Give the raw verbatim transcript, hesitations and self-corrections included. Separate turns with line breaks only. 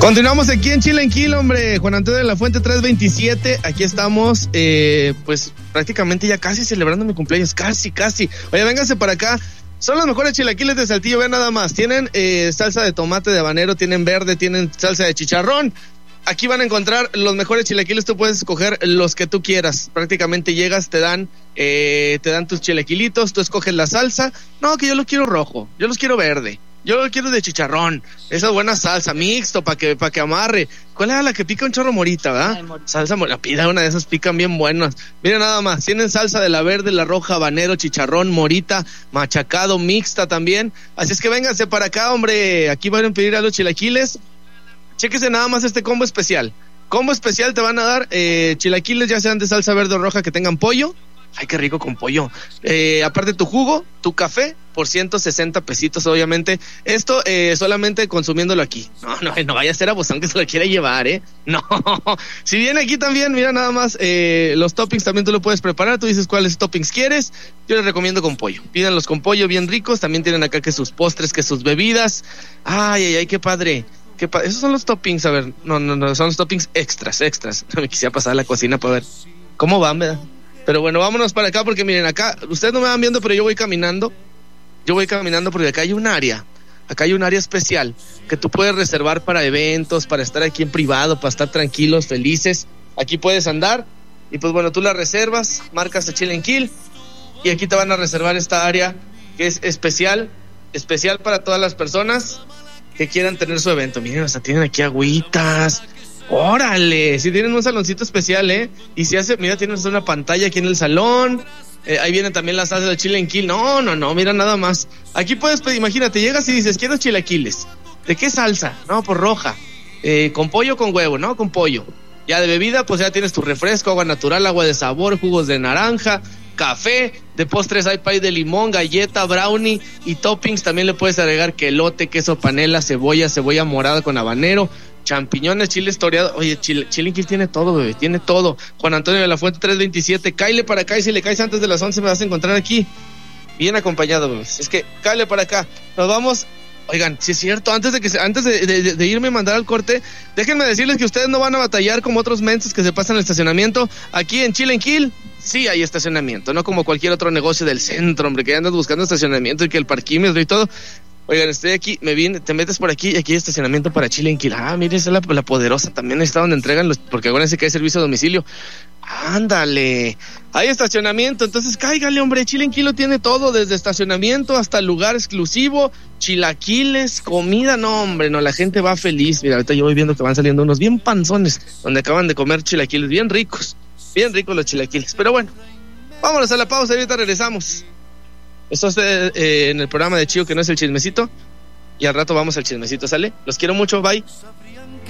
Continuamos aquí en Chile en Kilo, hombre. Juan Antonio de la Fuente trescientos veintisiete. Aquí estamos, eh, pues prácticamente ya casi celebrando mi cumpleaños. Casi, casi. Oye, vénganse para acá. Son los mejores chilaquiles de Saltillo, vean nada más. Tienen eh, salsa de tomate, de habanero, tienen verde, tienen salsa de chicharrón. Aquí van a encontrar los mejores chilaquiles, tú puedes escoger los que tú quieras. Prácticamente llegas, te dan eh, te dan tus chilaquilitos, tú escoges la salsa. No, que yo los quiero rojo, yo los quiero verde, yo los quiero de chicharrón. Esa buena salsa, mixto, para que, para que amarre. ¿Cuál era la que pica un chorro morita, verdad? Ay, salsa morita, pida una de esas, pican bien buenas. Miren nada más, tienen salsa de la verde, la roja, habanero, chicharrón, morita, machacado, mixta también. Así es que vénganse para acá, hombre. Aquí van a pedir a los chilaquiles. Chéquese nada más este combo especial. Combo especial te van a dar eh, chilaquiles, ya sean de salsa verde o roja, que tengan pollo. Ay, qué rico con pollo. Eh, aparte tu jugo, tu café, por ciento sesenta pesitos, obviamente. Esto eh, solamente consumiéndolo aquí. No, no, no vaya a ser abusón que se lo quiera llevar, ¿eh? No. Si viene aquí también, mira nada más, eh, los toppings también tú lo puedes preparar. Tú dices cuáles toppings quieres. Yo les recomiendo con pollo. Pídanlos con pollo bien ricos. También tienen acá que sus postres, que sus bebidas. Ay, ay, ay, qué padre. ¿Qué pa- Esos son los toppings, a ver, no, no, no, son los toppings extras, extras. No me quisiera pasar a la cocina para ver cómo van, ¿verdad? Pero bueno, vámonos para acá porque miren, acá, ustedes no me van viendo, pero yo voy caminando, yo voy caminando porque acá hay un área, acá hay un área especial que tú puedes reservar para eventos, para estar aquí en privado, para estar tranquilos, felices. Aquí puedes andar y pues bueno, tú la reservas, marcas a Chile en Kill y aquí te van a reservar esta área que es especial, especial para todas las personas que quieran tener su evento. Miren, hasta tienen aquí agüitas. Órale, si tienen un saloncito especial, ¿eh? Y si hace, mira, tienen una pantalla aquí en el salón. Eh, ahí viene también la salsa de Chile en Kill. No, no, no, mira nada más. Aquí puedes pedir, imagínate, llegas y dices, quiero chilaquiles. ¿De qué salsa? No, por roja. Eh, con pollo o con huevo, ¿no? Con pollo. Ya de bebida, pues ya tienes tu refresco, agua natural, agua de sabor, jugos de naranja, café. De postres hay pay de limón, galleta, brownie y toppings. También le puedes agregar quelote, queso panela, cebolla, cebolla morada con habanero, champiñones, chile historiado. Oye, Chile, Chile en Kill tiene todo, bebé, tiene todo. Juan Antonio de la Fuente trescientos veintisiete. Cáile para acá y si le caes antes de las once me vas a encontrar aquí bien acompañado, bebé. Es que cáile para acá. Nos vamos. Oigan, si es cierto, antes de que se, antes de, de, de irme a mandar al corte, déjenme decirles que ustedes no van a batallar como otros mensos que se pasan el estacionamiento. Aquí en Chile en Kill sí hay estacionamiento, no como cualquier otro negocio del centro, hombre, que andas buscando estacionamiento y que el parquímetro y todo. Oigan, estoy aquí, me viene, te metes por aquí y aquí hay estacionamiento para Chile en Kill. Ah, mire, esa es la, la poderosa, también está donde entregan los, porque acuérdense que hay servicio a domicilio. Ándale, hay estacionamiento, entonces cáigale, hombre. Chile en Kill lo tiene todo, desde estacionamiento hasta lugar exclusivo, chilaquiles, comida. No, hombre, no, la gente va feliz. Mira, ahorita yo voy viendo que van saliendo unos bien panzones, donde acaban de comer chilaquiles bien ricos, bien ricos los chilaquiles. Pero bueno, vámonos a la pausa y ahorita regresamos. Esto es eh, en el programa de Chío, que no es el chismecito, y al rato vamos al chismecito, ¿sale? Los quiero mucho, bye.